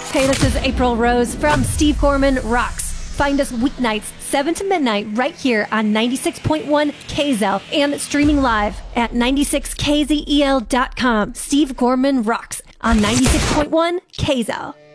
Hey, this is April Rose from Steve Gorman Rocks. Find us weeknights, 7 to midnight, right here on 96.1 KZEL and streaming live at 96kzel.com. Steve Gorman Rocks on 96.1 KZEL.